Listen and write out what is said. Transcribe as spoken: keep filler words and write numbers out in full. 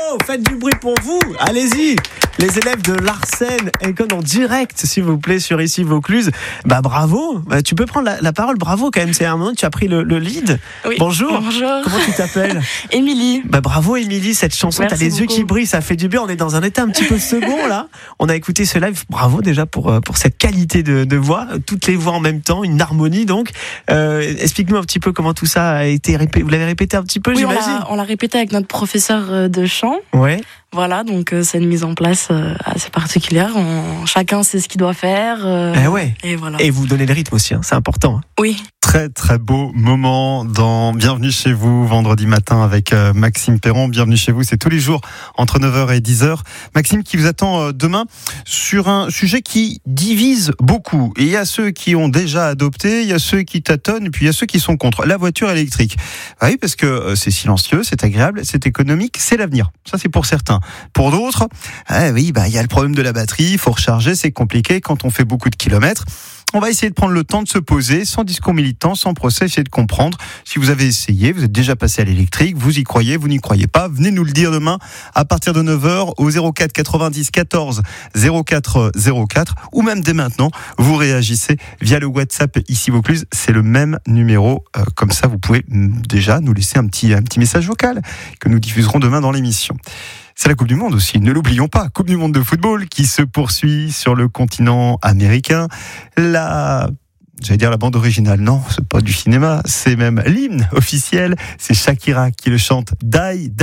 Faites du bruit pour vous. Allez-y. Les élèves de Larsen Econ en direct, s'il vous plaît, sur Ici Vaucluse. Bah bravo. Bah, tu peux prendre la, la parole. Bravo quand même. C'est un moment que tu as pris le, le lead. Oui. Bonjour. Bonjour. Comment tu t'appelles? Émilie. Bah bravo Émilie, cette chanson, Merci t'as les beaucoup. yeux qui brillent, ça fait du bien. On est dans un état un petit peu second là. On a écouté ce live. Bravo déjà pour pour cette qualité de, de voix, toutes les voix en même temps, une harmonie donc. Euh, explique-nous un petit peu comment tout ça a été répété. Vous l'avez répété un petit peu, Oui, on j'imagine. l'a, on l'a répété avec notre professeur de chant. Ouais. Voilà, donc euh, c'est une mise en place euh, assez particulière. On, chacun sait ce qu'il doit faire. Euh, Eh ouais. Et voilà. Et vous donnez le rythme aussi, hein, c'est important. Hein. Oui. Très très beau moment dans Bienvenue chez vous, vendredi matin avec euh, Maxime Perron. Bienvenue chez vous, c'est tous les jours entre neuf heures et dix heures. Maxime qui vous attend euh, demain sur un sujet qui divise beaucoup. Et il y a ceux qui ont déjà adopté, il y a ceux qui tâtonnent, et puis il y a ceux qui sont contre. La voiture électrique. Oui, parce que euh, c'est silencieux, c'est agréable, c'est économique, c'est l'avenir. Ça c'est pour certains. Pour d'autres, ah oui, bah il y a le problème de la batterie, il faut recharger, c'est compliqué quand on fait beaucoup de kilomètres. On va essayer de prendre le temps de se poser, sans discours militant, sans procès, essayer de comprendre. Si vous avez essayé, vous êtes déjà passé à l'électrique, vous y croyez, vous n'y croyez pas, venez nous le dire demain à partir de neuf heures au zéro quatre quatre-vingt-dix quatorze zéro quatre zéro quatre ou même dès maintenant, vous réagissez via le WhatsApp Ici Vaucluse. C'est le même numéro. Euh, comme ça, vous pouvez déjà nous laisser un petit, un petit message vocal que nous diffuserons demain dans l'émission. C'est la Coupe du Monde aussi, ne l'oublions pas. Coupe du Monde de football qui se poursuit sur le continent américain. La, j'allais dire la bande originale, non, c'est pas du cinéma, c'est même l'hymne officiel. C'est Shakira qui le chante. Die, die.